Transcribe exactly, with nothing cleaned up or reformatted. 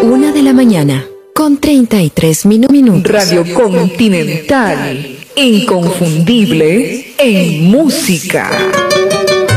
Una de la mañana, con treinta y tres minu- minutos. Radio Continental, inconfundible en música.